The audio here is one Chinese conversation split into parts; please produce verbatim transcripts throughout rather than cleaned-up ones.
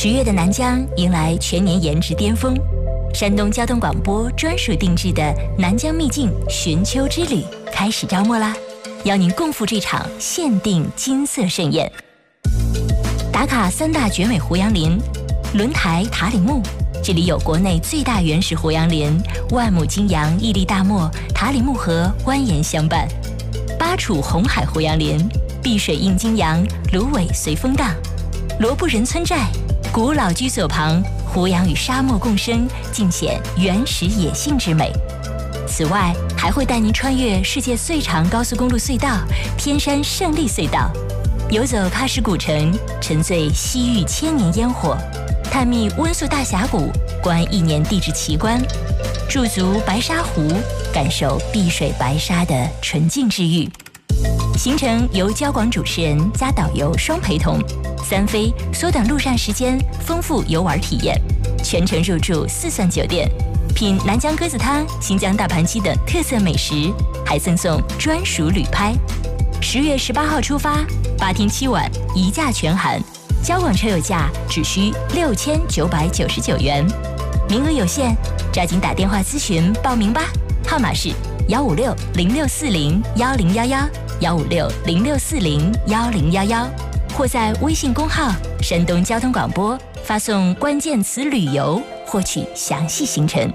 十月的南疆迎来全年颜值巅峰，山东交通广播专属定制的南疆秘境寻秋之旅开始招募啦！邀您共赴这场限定金色盛宴。打卡三大绝美胡杨林，轮台塔里木，这里有国内最大原始胡杨林，万亩金杨屹立大漠，塔里木河蜿蜒相伴。巴楚红海胡杨林，碧水映金杨，芦苇随风荡。罗布人村寨，古老居所旁，胡杨与沙漠共生，尽显原始野性之美。此外，还会带您穿越世界最长高速公路隧道——天山胜利隧道，游走喀什古城，沉醉西域千年烟火，探秘温宿大峡谷，观一年地质奇观，驻足白沙湖，感受碧水白沙的纯净治愈。行程由交广主持人加导游双陪同，三飞缩短路上时间，丰富游玩体验，全程入住四钻酒店，品南疆鸽子汤、新疆大盘鸡等特色美食，还赠送专属旅拍。十月十八号出发，八天七晚，一价全含，交广车友价只需六千九百九十九元，名额有限，抓紧打电话咨询报名吧，号码是幺五六零六四零幺零幺幺。幺五六零六四零幺零幺幺，或在微信公号“山东交通广播”发送关键词“旅游”获取详细行程。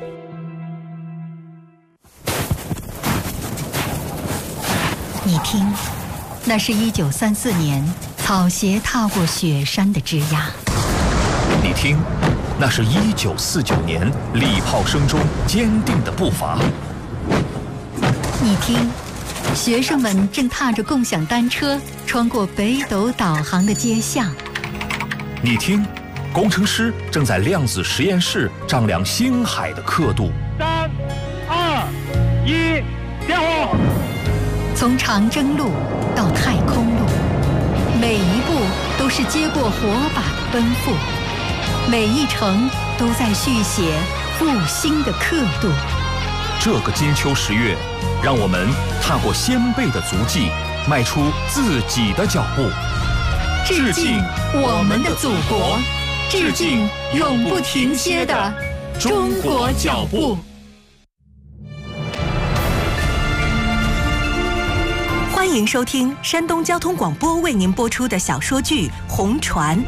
你听，那是一九三四年草鞋踏过雪山的枝桠。 你听，那是一九四九年礼炮声中坚定的步伐。 你听，学生们正踏着共享单车穿过北斗导航的街巷。 你听，工程师正在量子实验室丈量星海的刻度。 三、二、一，点火！ 从长征路到太空路，每一步都是接过火把的奔赴，每一程都在续写复兴的刻度。 这个金秋十月，让我们踏过先辈的足迹，迈出自己的脚步。 致敬我们的祖国，致敬永不停歇的中国脚步。 欢迎收听山东交通广播为您播出的小说剧《红船》。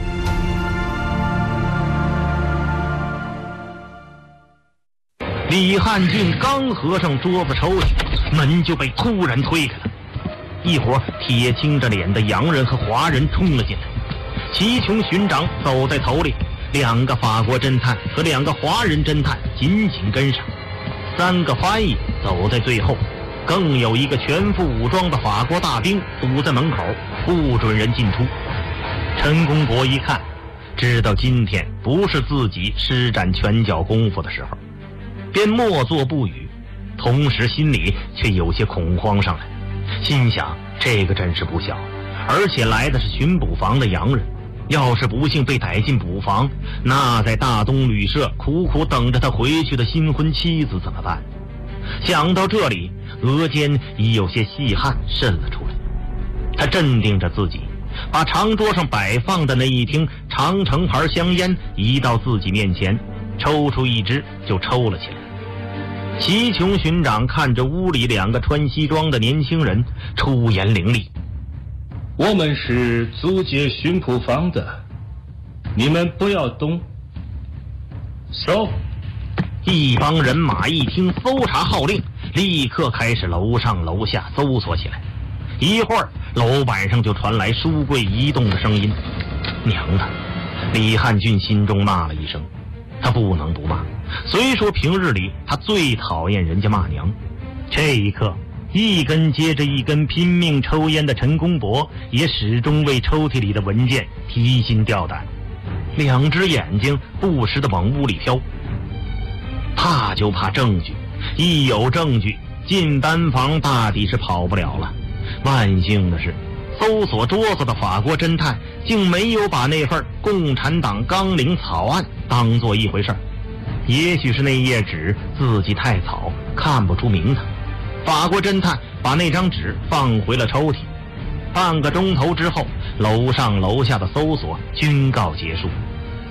李汉俊刚合上桌子抽屉，门就被突然推开了。一伙铁青着脸的洋人和华人冲了进来，齐琼巡长走在头里，两个法国侦探和两个华人侦探紧紧跟上，三个翻译走在最后，更有一个全副武装的法国大兵堵在门口，不准人进出。陈公博一看，知道今天不是自己施展拳脚功夫的时候，便默坐不语，同时心里却有些恐慌上来，心想这个真是不小，而且来的是巡捕房的洋人，要是不幸被逮进捕房，那在大东旅社苦苦等着他回去的新婚妻子怎么办？想到这里，额间已有些细汗渗了出来。他镇定着自己，把长桌上摆放的那一听长城牌香烟移到自己面前，抽出一支就抽了起来。齐琼巡长看着屋里两个穿西装的年轻人，出言凌厉： 我们是租借巡捕房的，你们不要动手。 一帮人马一听搜查号令，立刻开始楼上楼下搜索起来。一会儿楼板上就传来书柜移动的声音。娘的！李汉俊心中骂了一声，他不能不骂，虽说平日里他最讨厌人家骂娘，这一刻一根接着一根拼命抽烟的陈公博也始终为抽屉里的文件提心吊胆，两只眼睛不时地往屋里飘。怕就怕证据，一有证据进单房大抵是跑不了了。万幸的是，搜索桌子的法国侦探竟没有把那份共产党纲领草案当作一回事儿。也许是那页纸字迹太草，看不出名堂。法国侦探把那张纸放回了抽屉。半个钟头之后，楼上楼下的搜索均告结束。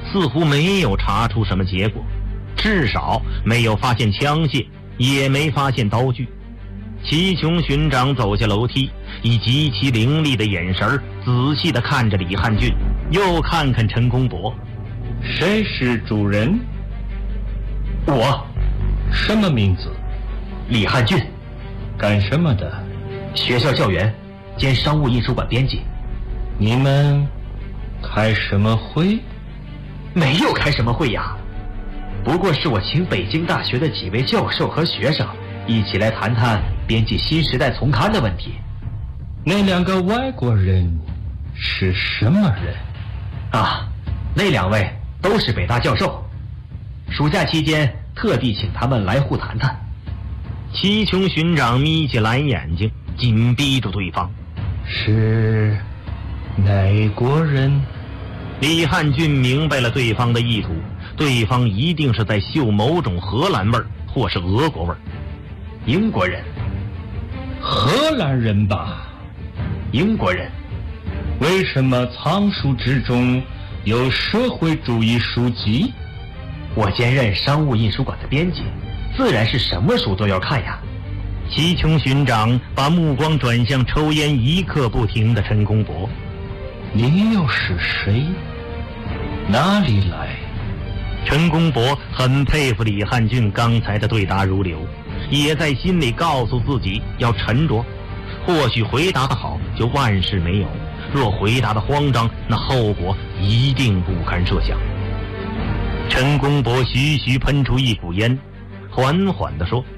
似乎没有查出什么结果，至少没有发现枪械，也没发现刀具。齐琼巡长走下楼梯，以极其凌厉的眼神仔细地看着李汉俊，又看看陈公博。 谁是主人？ 我。 什么名字？ 李汉俊。 干什么的？ 学校教员兼商务印书馆编辑。 你们开什么会？ 没有开什么会呀，不过是我请北京大学的几位教授和学生一起来谈谈编辑《新时代》丛刊的问题。 那两个外国人是什么人？ 啊，那两位都是北大教授，暑假期间特地请他们来沪谈谈。 齐琼巡长眯起蓝眼睛，紧逼住对方。 是哪国人？ 李汉俊明白了对方的意图，对方一定是在嗅某种荷兰味儿或是俄国味儿。 英国人。 荷兰人吧？ 英国人。 为什么藏书之中有社会主义书籍？ 我兼任商务印书馆的编辑，自然是什么书都要看呀。 齐琼巡长把目光转向抽烟一刻不停的陈公博。 你又是谁？哪里来？ 陈公博很佩服李汉俊刚才的对答如流，也在心里告诉自己要沉着，或许回答得好就万事没有，若回答得慌张，那后果一定不堪设想。陈公博徐徐喷出一股烟，缓缓地说：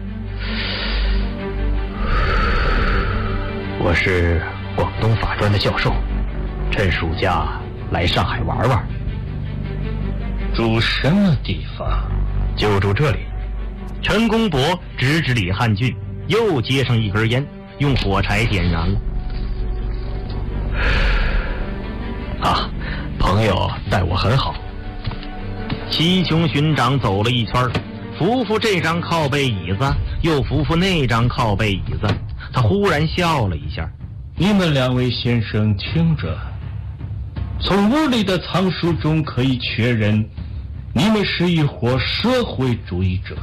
我是广东法专的教授，趁暑假来上海玩玩。 住什么地方？ 就住这里。 陈公博指指李汉俊，又接上一根烟，用火柴点燃了。 啊，朋友待我很好。 齐琼巡长走了一圈，扶扶这张靠背椅子，又扶扶那张靠背椅子，他忽然笑了一下。 你们两位先生听着，从屋里的藏书中可以确认，你们是一伙社会主义者。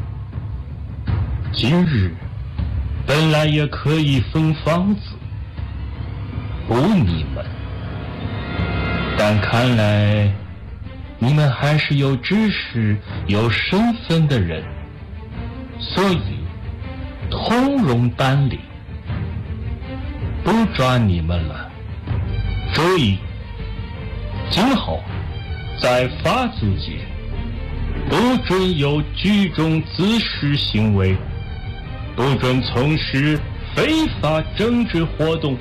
今日本来也可以分房子补你们，但看来你们还是有知识有身份的人，所以通融办理，不抓你们了。注意，今后在法租界不准有聚众滋事行为，不准从事非法政治活动。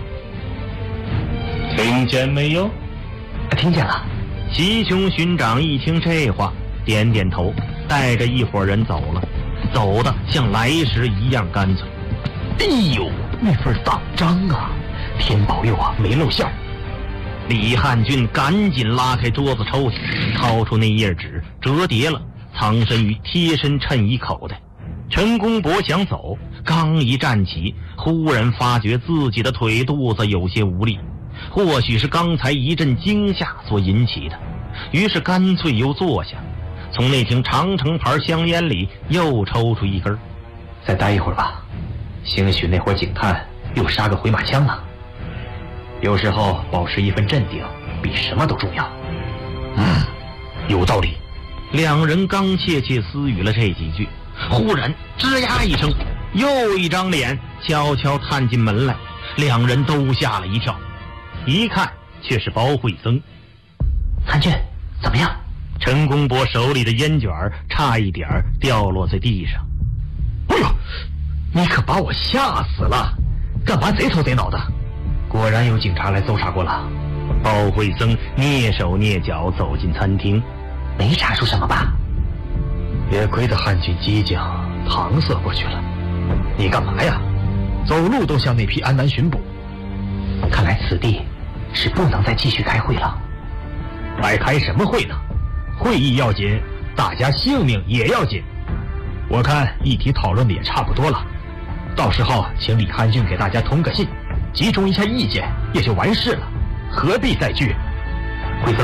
听见没有？ 听见了。 齐琼巡长一听这话，点点头，带着一伙人走了，走得像来时一样干脆。 哎呦，那份党章啊，天保佑啊，没露馅儿。 李汉俊赶紧拉开桌子抽屉，掏出那页纸，折叠了，藏身于贴身衬衣口袋。陈公博想走，刚一站起，忽然发觉自己的腿肚子有些无力，或许是刚才一阵惊吓所引起的，于是干脆又坐下，从那瓶长城牌香烟里又抽出一根。 再待一会儿吧，兴许那伙警探又杀个回马枪呢。有时候保持一份镇定比什么都重要。 嗯，有道理。两人刚窃窃私语了这几句，忽然吱呀一声，又一张脸悄悄探进门来，两人都吓了一跳，一看却是包惠僧。 汉俊，怎么样？ 陈公博手里的烟卷差一点掉落在地上。 哎呦，你可把我吓死了！干嘛贼头贼脑的？果然有警察来搜查过了。 包惠僧蹑手蹑脚走进餐厅。 没查出什么吧？也亏得汉俊机警，搪塞过去了。你干嘛呀？走路都像那匹安南巡捕。看来此地是不能再继续开会了。还开什么会呢？会议要紧，大家性命也要紧。我看议题讨论的也差不多了，到时候请李汉俊给大家通个信，集中一下意见也就完事了，何必再聚？惠僧，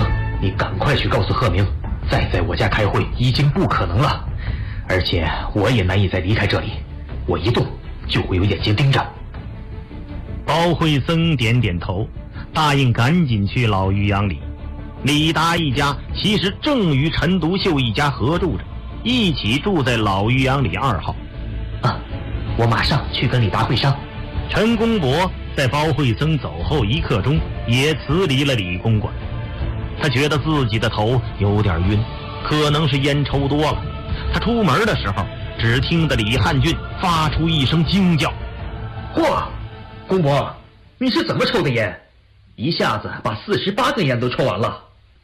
你赶快去告诉贺明，再在我家开会已经不可能了，而且我也难以再离开这里，我一动就会有眼睛盯着。 包惠僧点点头，答应赶紧去老渔阳里。李达一家其实正与陈独秀一家合住着，一起住在老渔阳里二号。 啊，我马上去跟李达会商。 陈公博在包惠僧走后一刻钟也辞离了李公馆，他觉得自己的头有点晕，可能是烟抽多了。他出门的时候，只听得李汉俊发出一声惊叫：“ 嚯，公伯，你是怎么抽的烟？一下子把四十八根烟都抽完了。”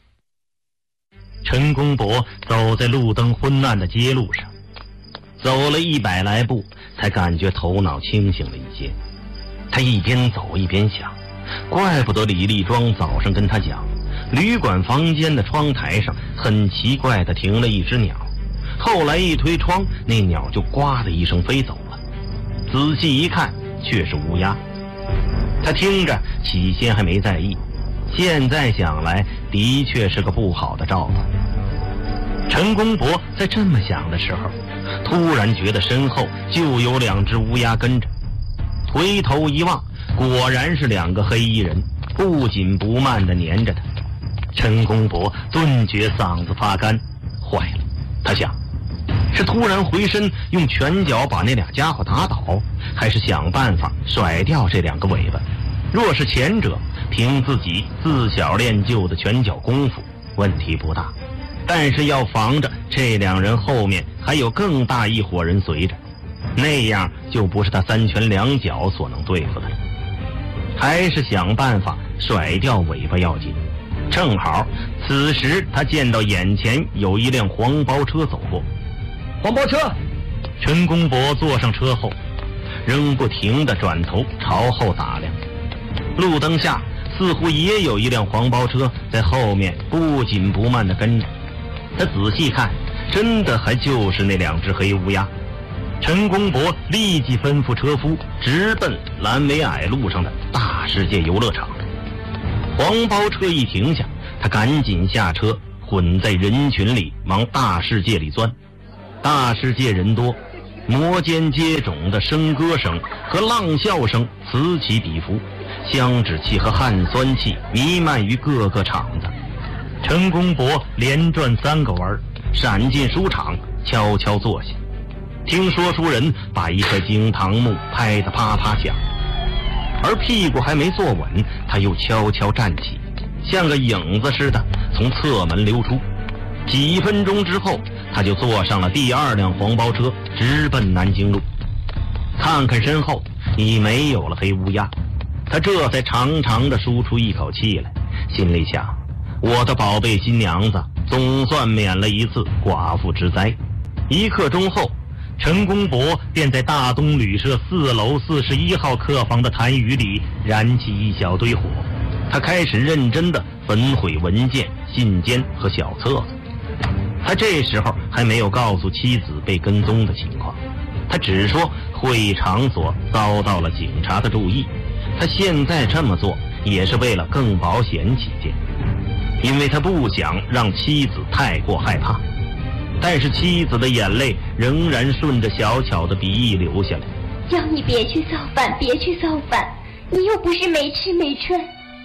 陈公博走在路灯昏暗的街路上，走了一百来步，才感觉头脑清醒了一些。他一边走一边想，怪不得李立庄早上跟他讲，旅馆房间的窗台上很奇怪地停了一只鸟，后来一推窗，那鸟就呱的一声飞走了。仔细一看，却是乌鸦。他听着起先还没在意，现在想来的确是个不好的兆头。陈公博在这么想的时候，突然觉得身后就有两只乌鸦跟着，回头一望，果然是两个黑衣人，不紧不慢地粘着他。陈公博顿觉嗓子发干，坏了，他想，是突然回身用拳脚把那俩家伙打倒，还是想办法甩掉这两个尾巴？若是前者，凭自己自小练就的拳脚功夫，问题不大，但是要防着这两人后面还有更大一伙人随着，那样就不是他三拳两脚所能对付的了。还是想办法甩掉尾巴要紧。正好此时他见到眼前有一辆黄包车走过。 黄包车！ 陈公博坐上车后，仍不停地转头朝后打量，路灯下似乎也有一辆黄包车在后面不紧不慢地跟着。他仔细看，真的还就是那两只黑乌鸦。陈公博立即吩咐车夫直奔蓝尾矮路上的大世界游乐场。黄包车一停下，他赶紧下车，混在人群里往大世界里钻。大世界人多，摩肩接踵的笙歌声和浪笑声此起彼伏，香脂气和汗酸气弥漫于各个场子。陈公博连转三个弯，闪进书场，悄悄坐下，听说书人把一块惊堂木拍得啪啪响，而屁股还没坐稳，他又悄悄站起，像个影子似的从侧门溜出。几分钟之后，他就坐上了第二辆黄包车，直奔南京路。看看身后，已没有了黑乌鸦，他这才长长的舒出一口气来，心里想，我的宝贝新娘子总算免了一次寡妇之灾。一刻钟后，陈公博便在大东旅社四楼四十一号客房的痰盂里燃起一小堆火。他开始认真地焚毁文件、信笺和小册子。他这时候还没有告诉妻子被跟踪的情况，他只说会议场所遭到了警察的注意。他现在这么做也是为了更保险起见，因为他不想让妻子太过害怕。但是妻子的眼泪仍然顺着小巧的鼻翼流下来。 叫你别去造反，别去造反，你又不是没吃没穿。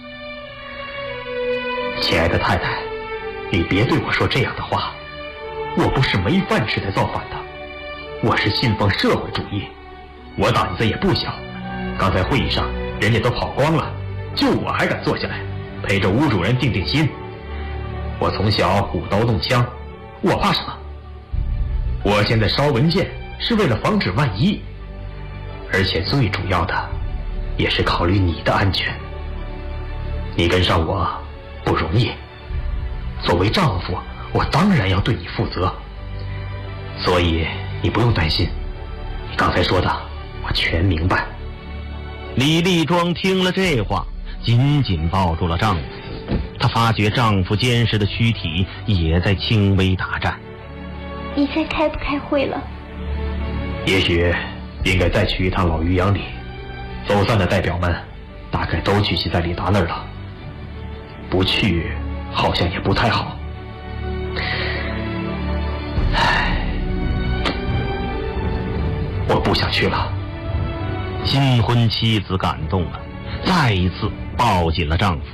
亲爱的太太，你别对我说这样的话，我不是没饭吃才造反的，我是信奉社会主义，我胆子也不小。刚才会议上人家都跑光了，就我还敢坐下来陪着吴主任定定心。我从小舞刀弄枪，我怕什么？我现在烧文件是为了防止万一，而且最主要的也是考虑你的安全。你跟上我不容易，作为丈夫我当然要对你负责，所以你不用担心，你刚才说的我全明白。 李立庄听了这话，紧紧抱住了丈夫，她发觉丈夫坚实的躯体也在轻微打颤。 你猜开不开会了？ 也许应该再去一趟老渔阳里，走散的代表们大概都聚集在李达那儿了。不去好像也不太好。唉，我不想去了。 新婚妻子感动了，再一次抱紧了丈夫。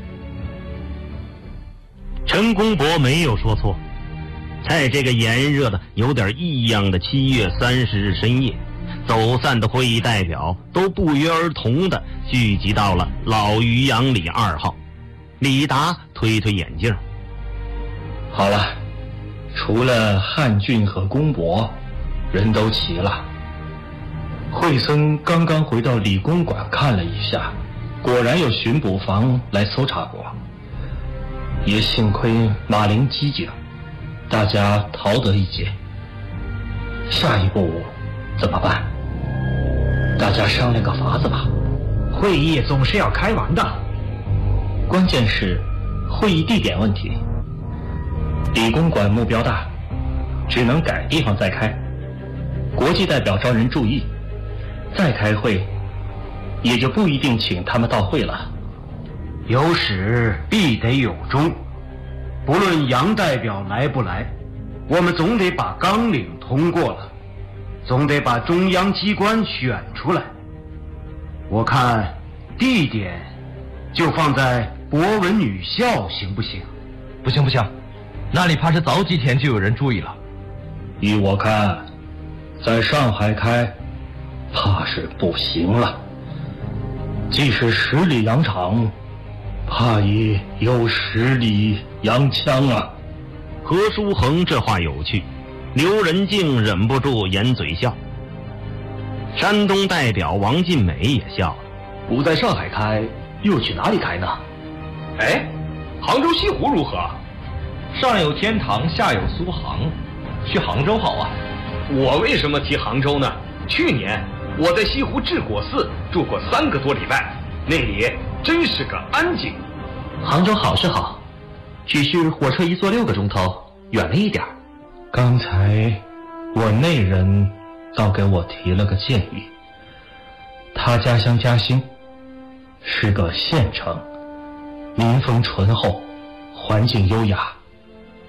陈公博没有说错，在这个炎热的有点异样的七月三十日深夜，走散的会议代表都不约而同地聚集到了老渔阳里二号。李达推推眼镜， 好了，除了汉俊和公博，人都齐了。惠森刚刚回到理工馆看了一下，果然有巡捕房来搜查过。也幸亏马林机警，大家逃得一劫。下一步怎么办？大家商量个法子吧。 会议总是要开完的， 关键是会议地点问题。理工馆目标大，只能改地方再开。国际代表招人注意，再开会也就不一定请他们到会了。 有始必得有终，不论杨代表来不来，我们总得把纲领通过了，总得把中央机关选出来。我看地点就放在博文女校行不行？ 不行不行，那里怕是早几天就有人注意了。 依我看，在上海开怕是不行了。即使十里洋场，怕也有十里洋枪啊。 何书恒这话有趣，刘仁静忍不住掩嘴笑。山东代表王晋美也笑了， 不在上海开，又去哪里开呢？ 哎，杭州西湖如何？ 上有天堂，下有苏杭，去杭州好啊。 我为什么提杭州呢？去年我在西湖治国寺住过三个多礼拜，那里真是个安静。 杭州好是好，只是火车一坐六个钟头，远了一点。 刚才我内人倒给我提了个建议，他家乡嘉兴是个县城，民风淳厚，环境优雅，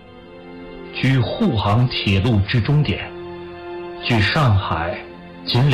距沪杭铁路至终点，距上海仅两